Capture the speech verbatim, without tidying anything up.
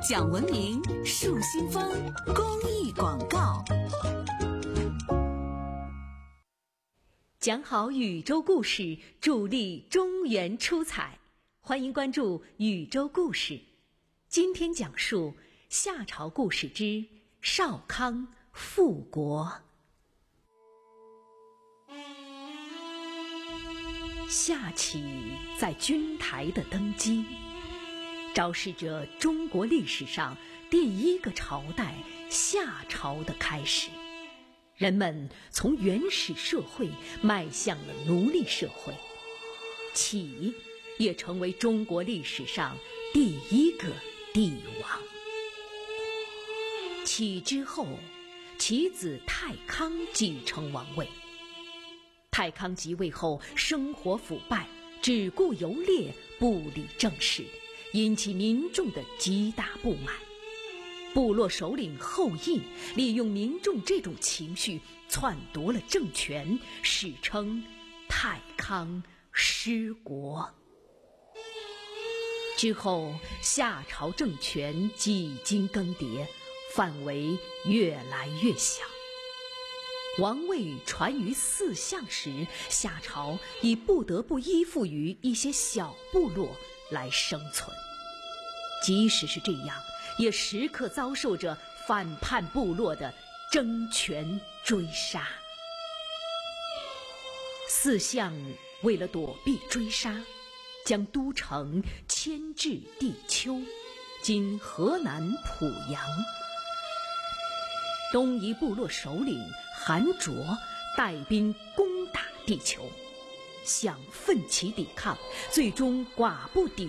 讲文明，树新风，公益广告。讲好宇宙故事，助力中原出彩。欢迎关注宇宙故事。今天讲述夏朝故事之少康复国。夏启在君台的登基，昭示着中国历史上第一个朝代夏朝的开始。人们从原始社会迈向了奴隶社会，启也成为中国历史上第一个帝王。启之后，其子太康继承王位。太康即位后，生活腐败，只顾游猎，不理政事，引起民众的极大不满。部落首领后羿利用民众这种情绪，篡夺了政权，史称太康失国。之后，夏朝政权几经更迭，范围越来越小。王位传于四相时，夏朝已不得不依附于一些小部落来生存。即使是这样，也时刻遭受着反叛部落的争权追杀。四相为了躲避追杀，将都城迁至地丘，今河南濮阳。东夷部落首领韩卓带兵攻打地丘，想奋起抵抗，最终寡不敌